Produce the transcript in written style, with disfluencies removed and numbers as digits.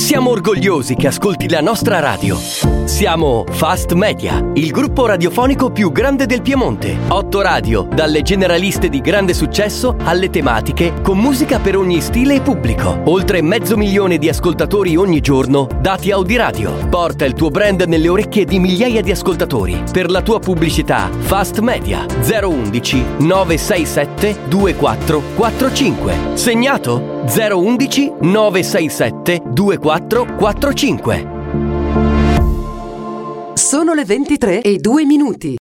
Siamo orgogliosi che ascolti la nostra radio. Siamo Fast Media, il gruppo radiofonico più grande del Piemonte. 8 radio, dalle generaliste di grande successo alle tematiche, con musica per ogni stile e pubblico. Oltre 500.000 di ascoltatori ogni giorno, dati Audiradio. Porta il tuo brand nelle orecchie di migliaia di ascoltatori. Per la tua pubblicità, Fast Media 011 967 2445. Segnato? 011 967 2445. Sono le 23:02.